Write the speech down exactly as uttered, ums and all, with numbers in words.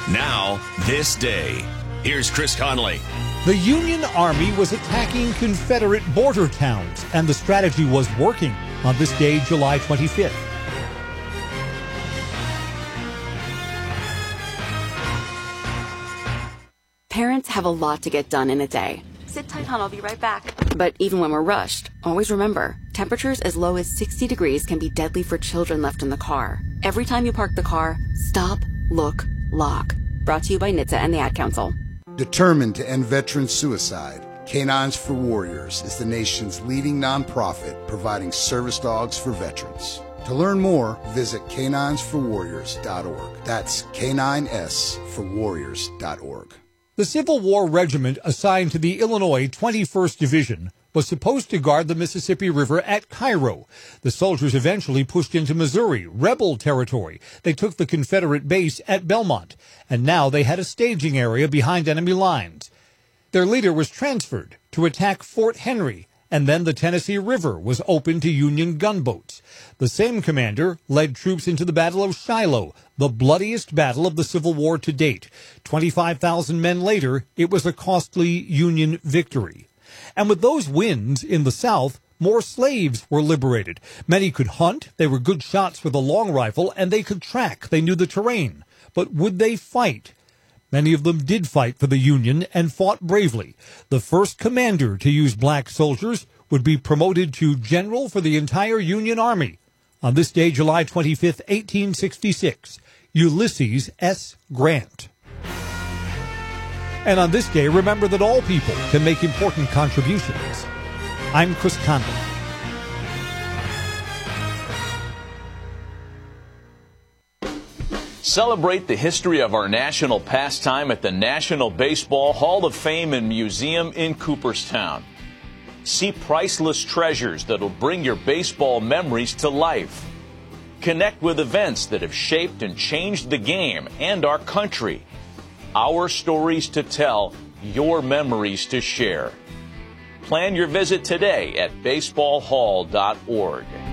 Now, this day. Here's Chris Conley. The Union Army was attacking Confederate border towns, and the strategy was working on this day, July twenty-fifth. Parents have a lot to get done in a day. Sit tight, hon, I'll be right back. But even when we're rushed, always remember, temperatures as low as sixty degrees can be deadly for children left in the car. Every time you park the car, stop, look, lock. Brought to you by N H T S A and the Ad Council. Determined to end veteran suicide, Canines for Warriors is the nation's leading nonprofit providing service dogs for veterans. To learn more, visit canines for warriors dot org. That's K nine S for warriors dot org. The Civil War regiment assigned to the Illinois twenty-first Division was supposed to guard the Mississippi River at Cairo. The soldiers eventually pushed into Missouri, rebel territory. They took the Confederate base at Belmont, and now they had a staging area behind enemy lines. Their leader was transferred to attack Fort Henry, and then the Tennessee River was open to Union gunboats. The same commander led troops into the Battle of Shiloh, the bloodiest battle of the Civil War to date. twenty-five thousand men later, it was a costly Union victory. And with those wins in the South, more slaves were liberated. Many could hunt, they were good shots with a long rifle, and they could track, they knew the terrain. But would they fight? Many of them did fight for the Union and fought bravely. The first commander to use black soldiers would be promoted to general for the entire Union Army. On this day, July twenty-fifth, eighteen sixty-six, Ulysses S. Grant. And on this day, remember that all people can make important contributions. I'm Chris Conley. Celebrate the history of our national pastime at the National Baseball Hall of Fame and Museum in Cooperstown. See priceless treasures that'll bring your baseball memories to life. Connect with events that have shaped and changed the game and our country. Our stories to tell, your memories to share. Plan your visit today at baseball hall dot org.